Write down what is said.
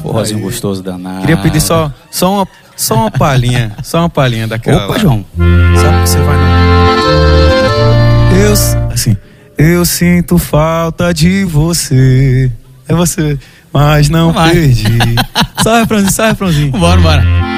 Forrozinho gostoso danado. Queria pedir só uma palhinha. Só uma palhinha daquela. Opa, lá. João. Sabe que você vai eu sinto falta de você. É você, mas não perdi. Só refrãozinho. Bora.